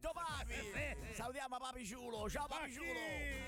100 papi. Salutiamo Papi Ciulo. Ciao Papi Ciulo.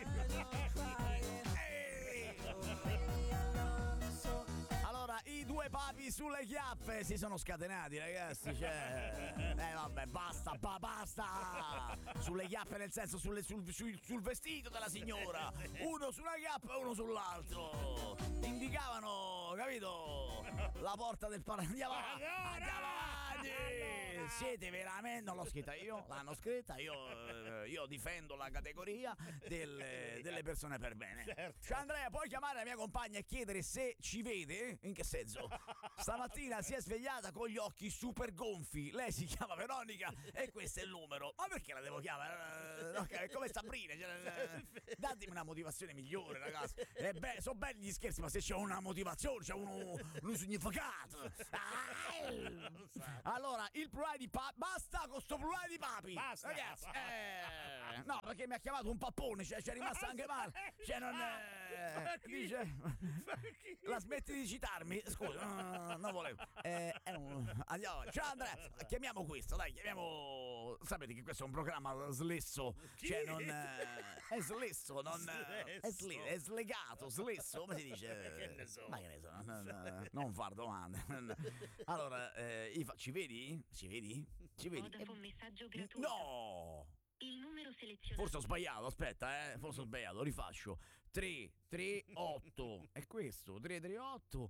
Allora, i due papi sulle chiappe si sono scatenati, ragazzi. Cioè, vabbè, basta. Sulle chiappe, nel senso sul vestito della signora. Uno su una chiappa e uno sull'altro. Indicavano, capito? La porta del paradiso. Andiamo avanti. Siete veramente, non l'ho scritta io, l'hanno scritta io difendo la categoria delle persone per bene. Certo. Cioè, Andrea, puoi chiamare la mia compagna e chiedere se ci vede? In che senso? Stamattina si è svegliata con gli occhi super gonfi. Lei si chiama Veronica e questo è il numero. Ma perché la devo chiamare? Ok, come Sabrina, cioè, datemi una motivazione migliore, ragazzi. Sono belli gli scherzi, ma se c'è una motivazione, c'è uno significato. Allora, il plurale di papi. Basta con sto plurale di papi. Basta. Ragazzi, no, perché mi ha chiamato un pappone, cioè c'è rimasta anche male. Cioè non dice, la smetti di citarmi? Scusa, non volevo. Andiamo. Ciao Andrea, chiamiamo questo, dai, sapete che questo è un programma slesso. Cioè non è slesso, non è slegato, slesso, come si dice? Che ne so. Ma che ne so, non far domande. Allora, ci vedi? Ci vedi? Vodafone messaggio gratuito. No! Il numero selezionato. Forse ho sbagliato, aspetta, forse ho sbagliato, rifaccio. 338 è questo, 338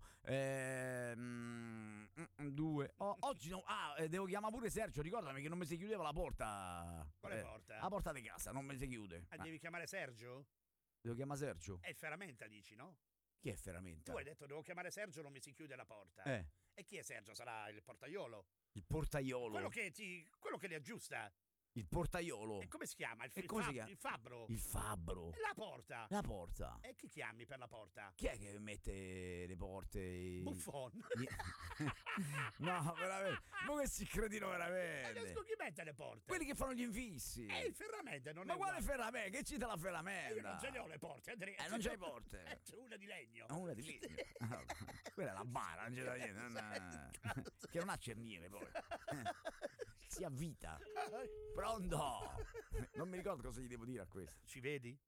2 oggi no, devo chiamare pure Sergio, ricordami che non mi si chiudeva la porta. Quale porta? La porta di casa, non mi si chiude. Devi chiamare Sergio? Devo chiamare Sergio? È Ferramenta, dici, no? Chi è Ferramenta? Tu hai detto devo chiamare Sergio, non mi si chiude la porta. E chi è Sergio? Sarà il portaiolo? Il portaiolo. Quello che li aggiusta. Il portaiolo. E come si chiama? Il fabbro. Il fabbro. E la porta. La porta. E chi chiami per la porta? Chi è che mette le porte? Buffon. No, veramente. Ma che si cretino veramente. Adesso chi mette le porte? Quelli che fanno gli infissi. Il Ferramenta non ma è quale uguale. Ferramenta? Che cita la Ferramenta? Io non ce le ho le porte, Andrea. Non c'hai porte. C'è una di legno. Una di legno. Quella è la bara, non c'è da niente. Che non ha cerniere poi. Si avvita. Pronto? Non mi ricordo cosa gli devo dire a questo. Ci vedi?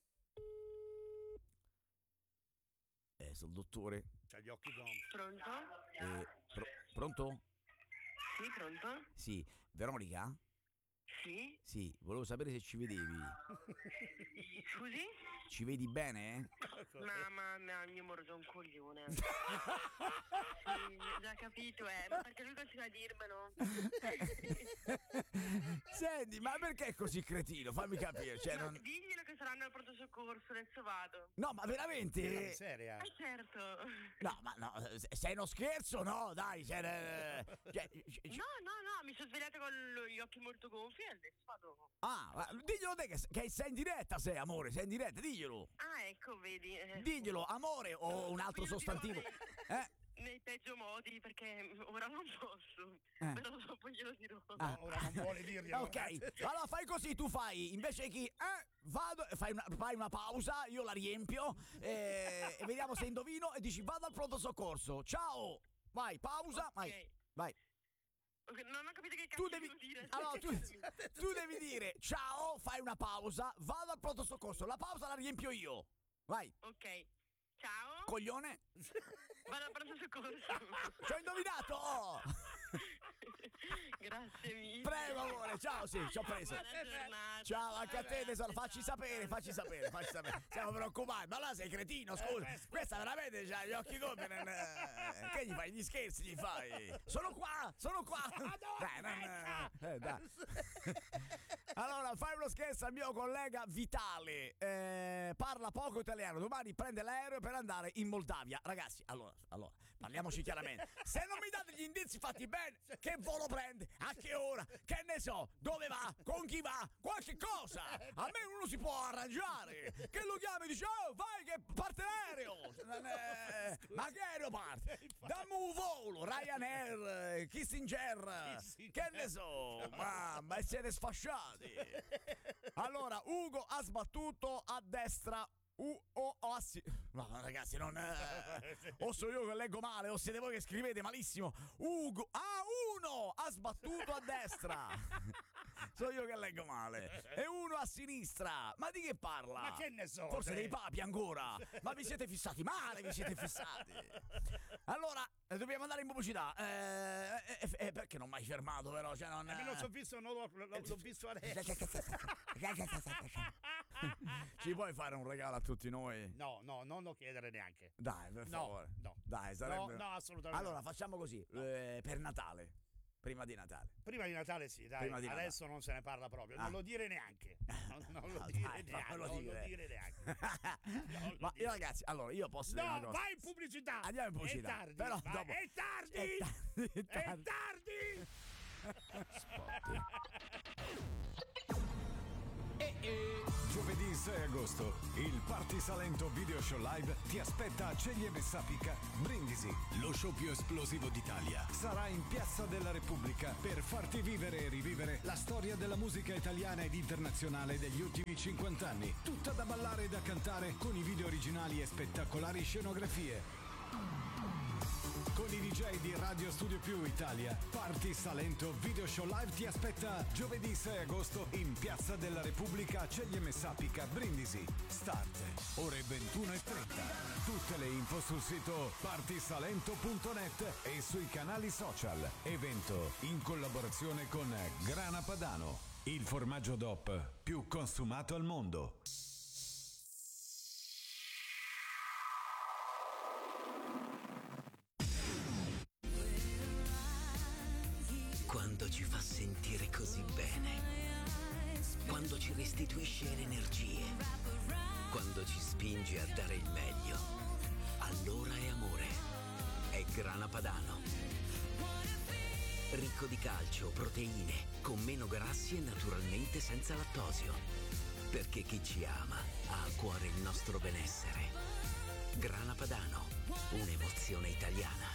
Sono il dottore. C'ha gli occhi gonfi. Pronto? Pronto? Sì, pronto? Sì, Veronica? Sì? Sì, volevo sapere se ci vedevi. Scusi? Ci vedi bene? Ma mi ha morso un coglione. Sì, già capito, ma perché lui continua a dirmelo? Senti, ma perché è così cretino? Fammi capire. Cioè, non... Diglielo che saranno al pronto soccorso, adesso vado. No, ma veramente? Seria? Certo. No, ma no, sei uno scherzo? No, dai. No, mi sono svegliata con gli occhi molto gonfi e adesso vado. Diglielo te che sei in diretta, amore, sei in diretta, diglielo. Ah, ecco, vedi. Diglielo, amore, o un altro sostantivo. Nei peggio modi, perché ora non posso. Però dopo glielo dirò. Ora non vuole dirglielo. Ok, allora fai così, tu fai, invece che vado, fai una pausa, io la riempio e vediamo se indovino e dici vado al pronto soccorso. Ciao! Vai, pausa, Okay. vai. Okay, non ho capito che cazzo devo dire. Allora, tu devi dire ciao, fai una pausa, vado al pronto soccorso. La pausa la riempio io. Vai. Ok. Ciao. Coglione. Vado al pronto soccorso. Ci ho indovinato. Grazie mille. Prego, amore. Ciao, sì, ci ho preso. Buona giornata. Ciao, anche a te, tesoro. Facci sapere. Siamo preoccupati. Ma là sei cretino, scusa. Questa veramente c'ha gli occhi gonfi. Che gli fai? Gli scherzi gli fai? Sono qua. Dai. Allora, fai uno scherzo al mio collega Vitale. Parla poco italiano. Domani prende l'aereo per andare in Moldavia. Ragazzi, allora, parliamoci chiaramente. Se non mi date gli indizi fatti bene, che volo prende? A che ora? Che ne so? Dove va? Con chi va? Qualche cosa! A me uno si può arrangiare! Che lo chiami e dice oh, vai che parte l'aereo! Ma che aereo parte? Dammi un volo! Ryanair, Kissinger! Che ne so? Ma siete sfasciati! Allora, Ugo ha sbattuto a destra. No, ragazzi, non o so io che leggo male o siete voi che scrivete malissimo. Ugo uno ha sbattuto a destra. So io che leggo male. E uno a sinistra. Ma di che parla? Ma che ne so? Forse dei papi ancora. Ma vi siete fissati male, vi siete fissati. Allora, dobbiamo andare in pubblicità. Perché non mi hai fermato, però? Cioè, non... me lo so visto, non l'ho visto adesso. Ci puoi fare un regalo a tutti noi? No, non lo chiedere neanche. Dai, per favore. No. Dai, sarebbe... No, assolutamente. Allora, facciamo così, per Natale. Prima di Natale. Prima di Natale sì, dai. Adesso non se ne parla proprio. Non lo dire neanche. Non lo dire neanche. Ma ragazzi, allora io posso dire una cosa. Vai in pubblicità. Andiamo in pubblicità. È tardi. Però Vai. dopo... È tardi. È tardi. Giovedì 6 agosto il Party Salento Video Show Live ti aspetta a Ceglie Messapica, Brindisi. Lo show più esplosivo d'Italia sarà in Piazza della Repubblica per farti vivere e rivivere la storia della musica italiana ed internazionale degli ultimi 50 anni. Tutta da ballare e da cantare con i video originali e spettacolari scenografie. Con i DJ di Radio Studio Più Italia, Party Salento Video Show Live ti aspetta giovedì 6 agosto in Piazza della Repubblica a Ceglie Messapica, Brindisi. Start ore 21:30. Tutte le info sul sito partysalento.net e sui canali social. Evento in collaborazione con Grana Padano, il formaggio DOP più consumato al mondo. Quando ci fa sentire così bene, quando ci restituisce le energie, quando ci spinge a dare il meglio, allora è amore, è Grana Padano. Ricco di calcio, proteine, con meno grassi e naturalmente senza lattosio. Perché chi ci ama ha a cuore il nostro benessere. Grana Padano, un'emozione italiana.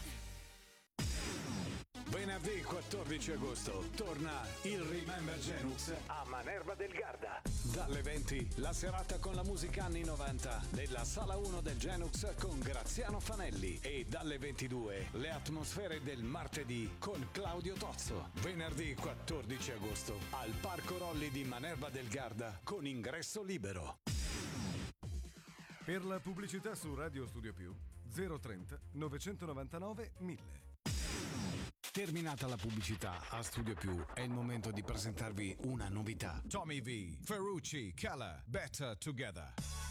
Venerdì 14 agosto torna il Remember Genux a Manerva del Garda. Dalle 20 la serata con la musica anni 90 nella sala 1 del Genux con Graziano Fanelli e dalle 22 le atmosfere del martedì con Claudio Tozzo. Venerdì 14 agosto al Parco Rolli di Manerva del Garda con ingresso libero. Per la pubblicità su Radio Studio Più 030 999 1000. Terminata la pubblicità a Studio Più, è il momento di presentarvi una novità. Tommy V, Ferrucci, Kala, Better Together.